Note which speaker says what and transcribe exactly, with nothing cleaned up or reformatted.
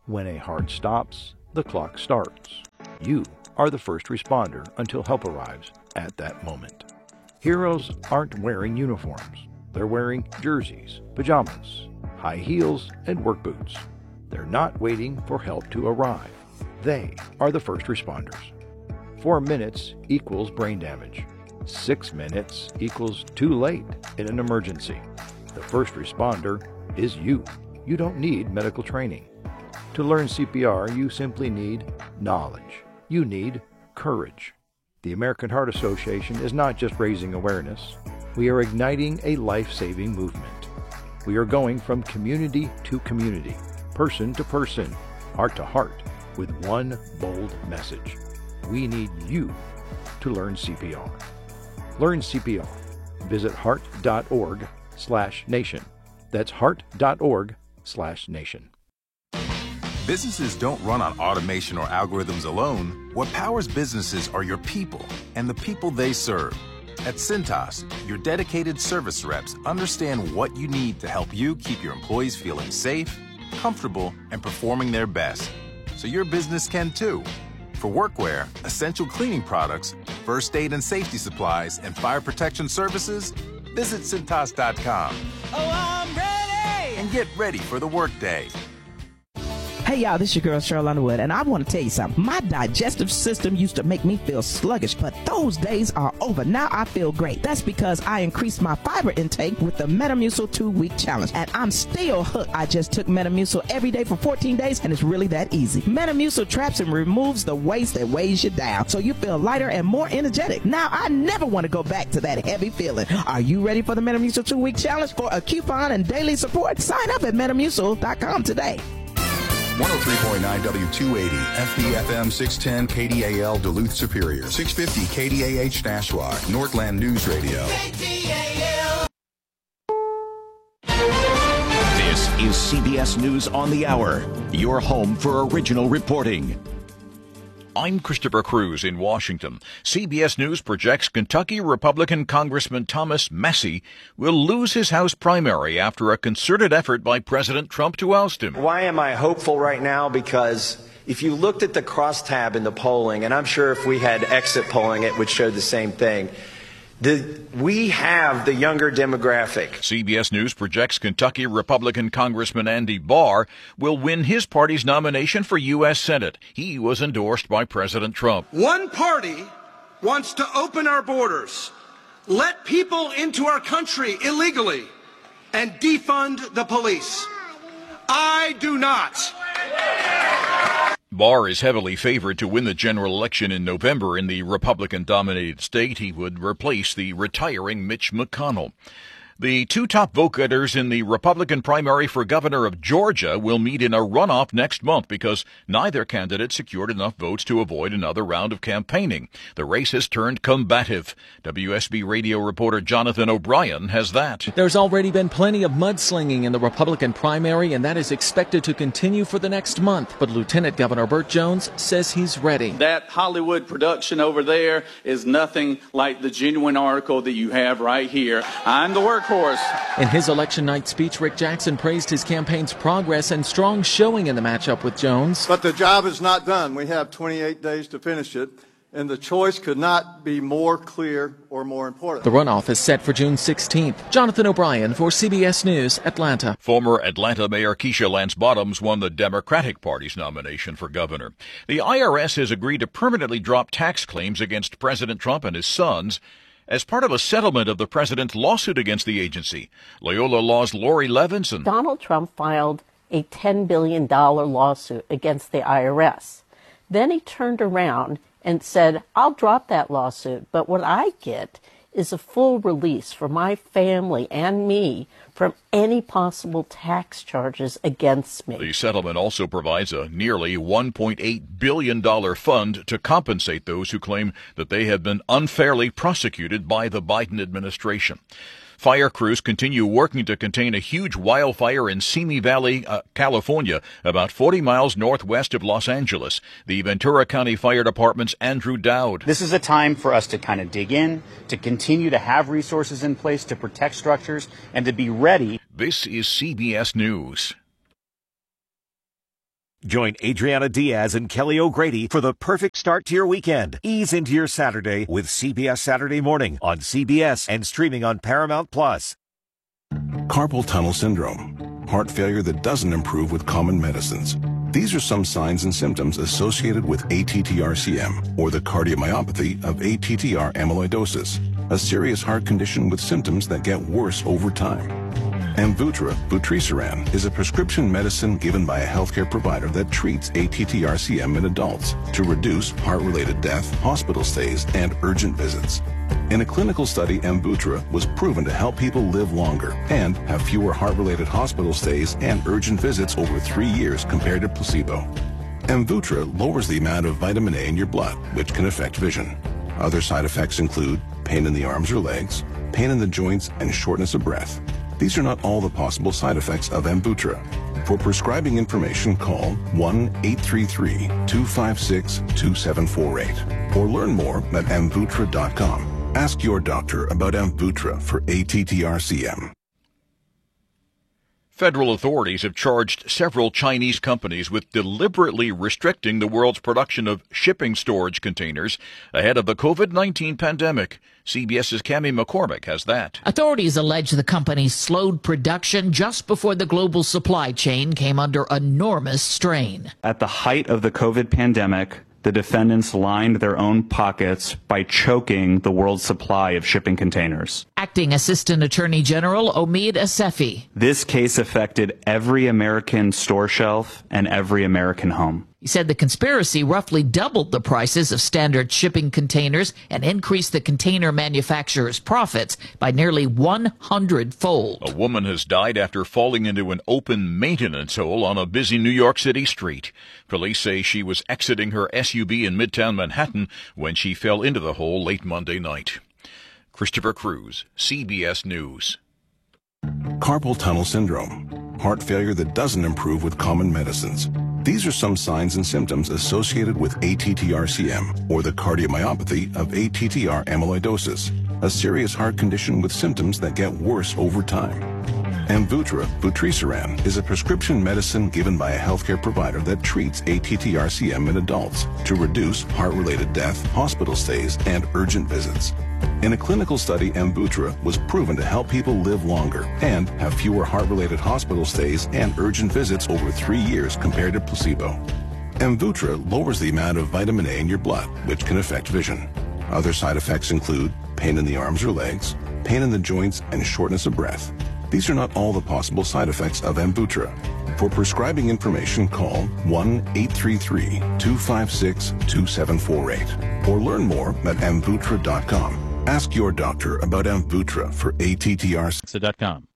Speaker 1: When a heart stops, the clock starts. You are the first responder until help arrives at that moment. Heroes aren't wearing uniforms. They're wearing jerseys, pajamas, high heels, and work boots. They're not waiting for help to arrive. They are the first responders. Four minutes equals brain damage. Six minutes equals too late in an emergency. The first responder is you. You don't need medical training. To learn C P R, you simply need knowledge. You need courage. The American Heart Association is not just raising awareness. We are igniting a life-saving movement. We are going from community to community, person to person, heart to heart, with one bold message. We need you to learn C P R. Learn C P R. Visit heart.org slash nation. That's heart.org slash nation.
Speaker 2: Businesses don't run on automation or algorithms alone. What powers businesses are your people and the people they serve. At Cintas, your dedicated service reps understand what you need to help you keep your employees feeling safe, comfortable, and performing their best. So your business can too. For workwear, essential cleaning products, first aid and safety supplies, and fire protection services, visit Cintas dot com.
Speaker 3: Oh, I'm ready!
Speaker 2: And get ready for the workday.
Speaker 4: Hey y'all, this is your girl Cheryl Underwood, and I want to tell you something. My digestive system used to make me feel sluggish, but those days are over. Now I feel great. That's because I increased my fiber intake with the Metamucil two-week challenge, and I'm still hooked. I just took Metamucil every day for fourteen days, and it's really that easy. Metamucil traps and removes the waste that weighs you down, so you feel lighter and more energetic. Now I never want to go back to that heavy feeling. Are you ready for the Metamucil two-week challenge? For a coupon and daily support, sign up at Metamucil dot com today.
Speaker 5: one oh three point nine W two eighty, F B F M six ten K D A L Duluth Superior, six fifty K D A H Nashua, Northland News Radio.
Speaker 3: K D A L.
Speaker 6: This is C B S News on the Hour, your home for original reporting. I'm Christopher Cruz in Washington. C B S News projects Kentucky Republican Congressman Thomas Massie will lose his House primary after a concerted effort by President Trump to oust him.
Speaker 7: Why am I hopeful right now? Because if you looked at the crosstab in the polling, and I'm sure if we had exit polling, it would show the same thing. The, we have the younger demographic.
Speaker 6: C B S News projects Kentucky Republican Congressman Andy Barr will win his party's nomination for U S Senate. He was endorsed by President Trump.
Speaker 8: One party wants to open our borders, let people into our country illegally, and defund the police. I do not.
Speaker 6: Barr is heavily favored to win the general election in November in the Republican-dominated state. He would replace the retiring Mitch McConnell. The two top vote-getters in the Republican primary for governor of Georgia will meet in a runoff next month because neither candidate secured enough votes to avoid another round of campaigning. The race has turned combative. W S B radio reporter Jonathan O'Brien has that.
Speaker 9: There's already been plenty of mudslinging in the Republican primary, and that is expected to continue for the next month. But Lieutenant Governor Burt Jones says he's ready.
Speaker 10: That Hollywood production over there is nothing like the genuine article that you have right here. I'm the workhorse.
Speaker 9: In his election night speech, Rick Jackson praised his campaign's progress and strong showing in the matchup with Jones.
Speaker 11: But the job is not done. We have twenty-eight days to finish it, and the choice could not be more clear or more important.
Speaker 9: The runoff is set for June sixteenth. Jonathan O'Brien for C B S News, Atlanta.
Speaker 6: Former Atlanta Mayor Keisha Lance Bottoms won the Democratic Party's nomination for governor. The I R S has agreed to permanently drop tax claims against President Trump and his sons as part of a settlement of the president's lawsuit against the agency. Loyola Law's Lori Levinson.
Speaker 12: Donald Trump filed a ten billion dollars lawsuit against the I R S. Then he turned around and said, I'll drop that lawsuit, but what I get is a full release for my family and me from any possible tax charges against me.
Speaker 6: The settlement also provides a nearly one point eight billion dollars fund to compensate those who claim that they have been unfairly prosecuted by the Biden administration. Fire crews continue working to contain a huge wildfire in Simi Valley, uh, California, about forty miles northwest of Los Angeles. The Ventura County Fire Department's Andrew Dowd.
Speaker 13: This is a time for us to kind of dig in, to continue to have resources in place to protect structures, and to be ready.
Speaker 6: This is C B S News.
Speaker 14: Join Adriana Diaz and Kelly O'Grady for the perfect start to your weekend. Ease into your Saturday with C B S Saturday Morning on C B S and streaming on Paramount Plus.
Speaker 15: Carpal tunnel syndrome, heart failure that doesn't improve with common medicines. These are some signs and symptoms associated with A T T R C M, or the cardiomyopathy of A T T R amyloidosis, a serious heart condition with symptoms that get worse over time. Amvuttra vutrisiran is a prescription medicine given by a healthcare provider that treats A T T R C M in adults to reduce heart-related death, hospital stays, and urgent visits. In a clinical study, Amvuttra was proven to help people live longer and have fewer heart-related hospital stays and urgent visits over three years compared to placebo. Amvuttra lowers the amount of vitamin A in your blood, which can affect vision. Other side effects include pain in the arms or legs, pain in the joints, and shortness of breath. These are not all the possible side effects of Amvuttra. For prescribing information, call one eight three three, two five six, two seven four eight or learn more at amvuttra dot com. Ask your doctor about Amvuttra for A T T R C M.
Speaker 6: Federal authorities have charged several Chinese companies with deliberately restricting the world's production of shipping storage containers ahead of the COVID nineteen pandemic. CBS's Cami McCormick has that.
Speaker 16: Authorities allege the companies slowed production just before the global supply chain came under enormous strain.
Speaker 13: At the height of the COVID pandemic, the defendants lined their own pockets by choking the world's supply of shipping containers.
Speaker 16: Acting Assistant Attorney General Omid Asefi.
Speaker 13: This case affected every American store shelf and every American home.
Speaker 16: He said the conspiracy roughly doubled the prices of standard shipping containers and increased the container manufacturers' profits by nearly one hundred fold.
Speaker 6: A woman has died after falling into an open maintenance hole on a busy New York City street. Police say she was exiting her S U V in Midtown Manhattan when she fell into the hole late Monday night. Christopher Cruz, C B S News.
Speaker 15: Carpal tunnel syndrome, heart failure that doesn't improve with common medicines. These are some signs and symptoms associated with A T T R C M, or the cardiomyopathy of A T T R amyloidosis, a serious heart condition with symptoms that get worse over time. Amvuttra vutrisiran is a prescription medicine given by a healthcare provider that treats A T T R C M in adults to reduce heart-related death, hospital stays, and urgent visits. In a clinical study, Amvuttra was proven to help people live longer and have fewer heart-related hospital stays and urgent visits over three years compared to placebo. Amvuttra lowers the amount of vitamin A in your blood, which can affect vision. Other side effects include pain in the arms or legs, pain in the joints, and shortness of breath. These are not all the possible side effects of Amvuttra. For prescribing information, call one eight three three, two five six, two seven four eight or learn more at amvuttra dot com. Ask your doctor about Amvuttra for A T T R C M.